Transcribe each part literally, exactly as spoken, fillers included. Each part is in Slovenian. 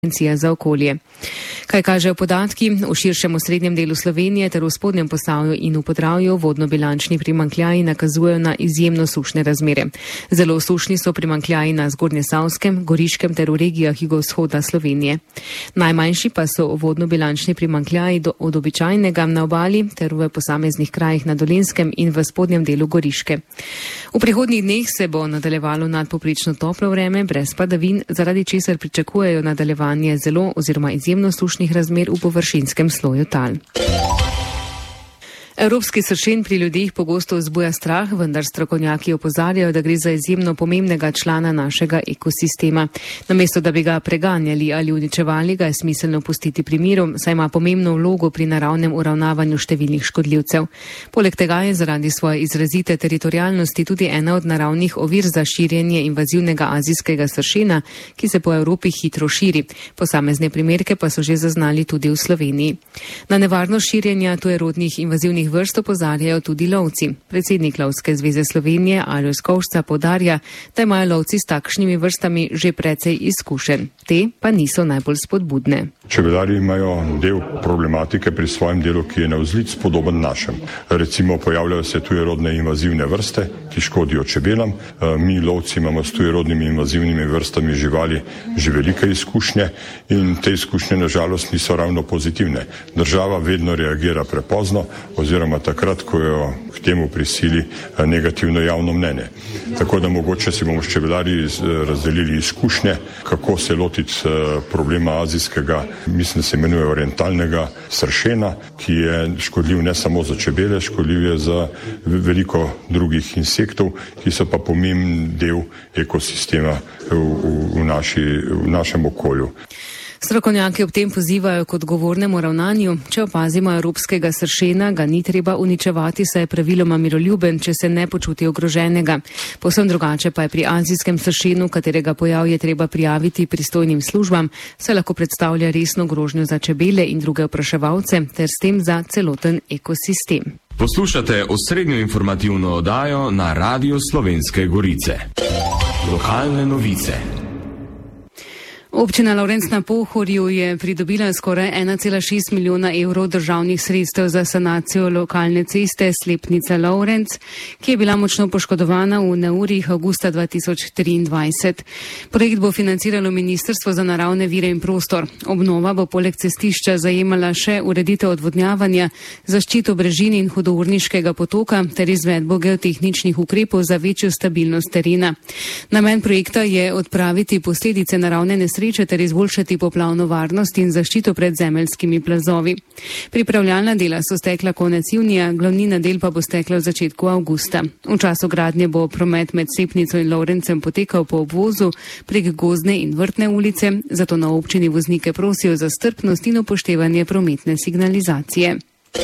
Agencija za okolje. Kaj kažejo podatki? V širšem osrednjem delu Slovenije ter v spodnjem Posavju in v Podravju vodnobilančni primanjkljaji nakazujejo na izjemno sušne razmere. Zelo sušni so primanjkljaji na Zgornjesavskem, Goriškem ter v regijah jugovzhoda Slovenije. Najmanjši pa so vodnobilančni primanjkljaji od običajnega na obali ter v posameznih krajih na Dolenjskem in v spodnjem delu Goriške. V prihodnjih dneh se bo nadaljevalo nadpovprečno toplo vreme brez padavin, zaradi česar pričakujejo nadaljevanje zelo oziroma izjemno sušnih razmer v površinskem sloju tal. Evropski sršen pri ljudeh pogosto vzbuja strah, vendar strokovnjaki opozarjajo, da gre za izjemno pomembnega člana našega ekosistema. Namesto, da bi ga preganjali ali uničevali, ga je smiselno pustiti pri miru, saj ima pomembno vlogo pri naravnem uravnavanju številnih škodljivcev. Poleg tega je zaradi svoje izrazite teritorialnosti tudi ena od naravnih ovir za širjenje invazivnega azijskega sršena, ki se po Evropi hitro širi. Posamezne primerke pa so že zaznali tudi v Sloveniji. Na nevarnost širjenja tujerodnih invazivnih vrst opozarjajo tudi lovci. Predsednik Lovske zveze Slovenije Alojz Kovšca poudarja, da imajo lovci s takšnimi vrstami že precej izkušenj. Te pa niso najbolj spodbudne. Čebelarji imajo del problematike pri svojem delu, ki je navzlic podoben našem. Recimo pojavljajo se tujerodne invazivne vrste, ki škodijo čebelam. Mi lovci imamo s tujerodnimi invazivnimi vrstami živali že velike izkušnje in te izkušnje nažalost niso ravno pozitivne. Država vedno reagira prepozno oziroma takrat, ko jo k temu prisili negativno javno mnenje. Tako da mogoče si bomo s čebelarji razdelili izkušnje, kako se lotiti problema azijskega, mislim, da se imenuje orientalnega sršena, ki je škodljiv ne samo za čebele, škodljiv je za veliko drugih insektov, ki so pa pomemben del ekosistema v, v, v, naši, v našem okolju. Strokovnjaki ob tem pozivajo k odgovornemu ravnanju. Če opazimo evropskega sršena, ga ni treba uničevati, saj je praviloma miroljuben, če se ne počuti ogroženega. Povsem drugače pa je pri azijskem sršenu, katerega pojav je treba prijaviti pristojnim službam, saj lahko predstavlja resno grožnjo za čebele in druge opraševalce ter s tem za celoten ekosistem. Poslušate osrednjo informativno oddajo na Radiu Slovenske Gorice. Lokalne novice. Občina Lovrenc na Pohorju je pridobila skoraj ena cela šest milijona evrov državnih sredstev za sanacijo lokalne ceste Slepnica Lovrenc, ki je bila močno poškodovana v neurjih avgusta dva tisoč triindvajset. Projekt bo financiralo Ministrstvo za naravne vire in prostor. Obnova bo poleg cestišča zajemala še ureditev odvodnjavanja, zaščito brežin in hudourniškega potoka ter izvedbo geotehničnih ukrepov za večjo stabilnost terena. Namen projekta je odpraviti posledice naravne nesreče ter izboljšati poplavno varnost in zaščito pred zemeljskimi plazovi. Pripravljalna dela so stekla konec junija, glavnina del pa bo stekla v začetku avgusta. V času gradnje bo promet med Slepnico in Lovrencem potekal po obvozu prek Gozdne in Vrtne ulice, zato na občini voznike prosijo za strpnost in upoštevanje prometne signalizacije.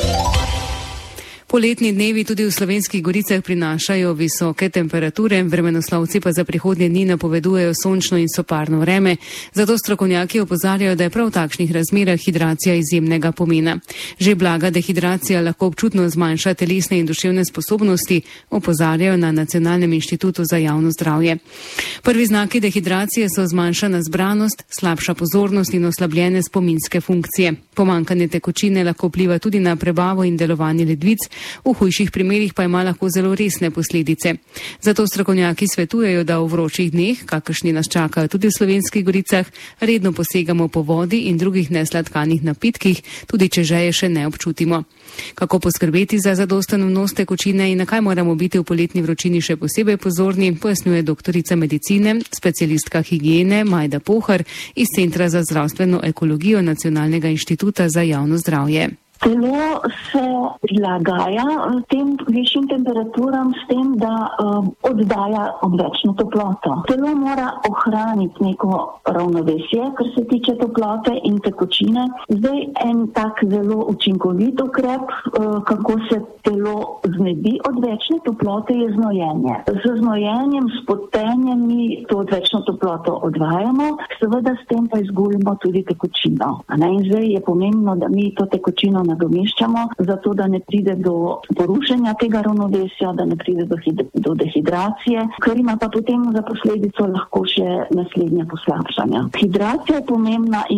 Poletni dnevi tudi v Slovenskih Goricah prinašajo visoke temperature, vremenoslovci pa za prihodnje dni napovedujejo sončno in soparno vreme, zato strokovnjaki opozarjajo, da je prav v takšnih razmerah hidracija izjemnega pomena. Že blaga dehidracija lahko občutno zmanjša telesne in duševne sposobnosti, opozarjajo na Nacionalnem inštitutu za javno zdravje. Prvi znaki dehidracije so zmanjšana zbranost, slabša pozornost in oslabljene spominske funkcije. Pomanjkanje tekočine lahko vpliva tudi na prebavo in delovanje ledvic, v hujših primerih pa ima lahko zelo resne posledice. Zato strokovnjaki svetujejo, da v vročih dneh, kakršni nas čakajo tudi v Slovenskih Goricah, redno posegamo po vodi in drugih nesladkanih napitkih, tudi če žeje še ne občutimo. Kako poskrbeti za zadosten vnos tekočine in na kaj moramo biti v poletni vročini še posebej pozorni, pojasnjuje doktorica medicine, specialistka higiene Majda Pohar iz Centra za zdravstveno ekologijo Nacionalnega inštituta za javno zdravje. Telo se prilagaja tem višjim temperaturam s tem, da um, oddaja odvečno toploto. Telo mora ohraniti neko ravnovesje, kar se tiče toplote in tekočine. Zdaj en tak zelo učinkovit ukrep, uh, kako se telo znebi odvečne toplote, je znojenje. Z znojenjem, s potenjem mi to odvečno toploto odvajamo, seveda s tem pa izgubimo tudi tekočino. A ne? In zdaj je pomembno, da mi to tekočino nadomeščamo, zato da ne pride do porušenja tega ravnovesja, da ne pride do, do dehidracije, kar ima pa potem za posledico lahko še naslednje poslabšanja. Hidracija je pomembna